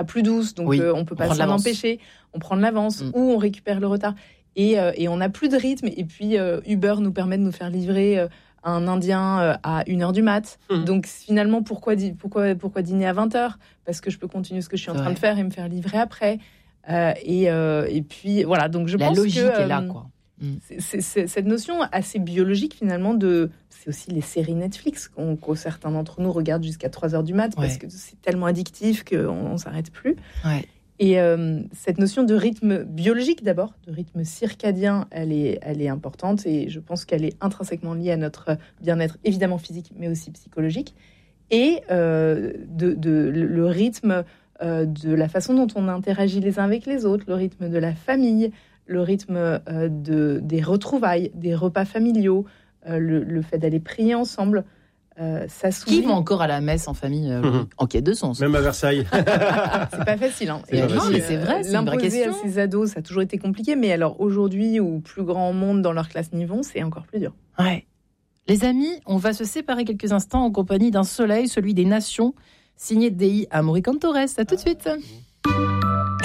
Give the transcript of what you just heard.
plus douce, donc on peut pas s'en empêcher. On prend de l'avance ou on récupère le retard. Et on n'a plus de rythme. Et puis Uber nous permet de nous faire livrer un Indien à 1h du mat. Donc finalement, pourquoi dîner à 20h ? Parce que je peux continuer ce que je suis en train de faire et me faire livrer après. Et puis voilà, donc je pense que... La logique est là, quoi. C'est cette notion assez biologique finalement c'est aussi les séries Netflix que certains d'entre nous regardent jusqu'à 3h du mat parce que c'est tellement addictif qu'on ne s'arrête plus. Ouais. Et cette notion de rythme biologique d'abord, de rythme circadien, elle est importante et je pense qu'elle est intrinsèquement liée à notre bien-être évidemment physique mais aussi psychologique et le rythme de la façon dont on interagit les uns avec les autres, le rythme de la famille, le rythme des retrouvailles, des repas familiaux, le fait d'aller prier ensemble. Ça s'oublie. Qui va encore à la messe en famille en quête de sens ? Même à Versailles. C'est pas facile. Hein. Non, mais c'est vrai, c'est une vraie question. L'imposer à ses ados, ça a toujours été compliqué. Mais alors aujourd'hui, où plus grand monde dans leur classe niveau, c'est encore plus dur. Ouais. Les amis, on va se séparer quelques instants en compagnie d'un soleil, celui des nations, signé Dei Amori Cantores. À tout de suite.